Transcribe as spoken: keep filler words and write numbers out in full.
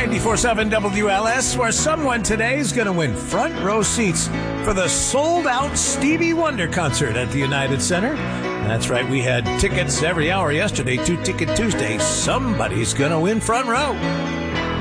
ninety-four point seven W L S, where someone today is going to win front row seats for the sold-out Stevie Wonder concert at the United Center. That's right, we had tickets every hour yesterday, Two Ticket Tuesday. Somebody's going to win front row.